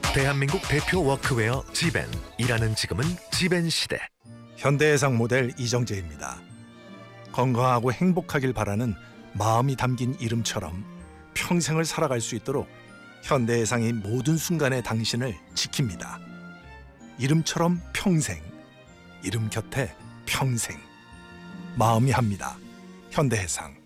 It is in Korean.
대한민국 대표 워크웨어 지벤. 일하는 지금은 지벤 시대. 현대해상 모델 이정재입니다. 건강하고 행복하길 바라는 마음이 담긴 이름처럼 평생을 살아갈 수 있도록 현대해상이 모든 순간에 당신을 지킵니다. 이름처럼 평생, 이름 곁에 평생. 마음이 합니다. 현대해상.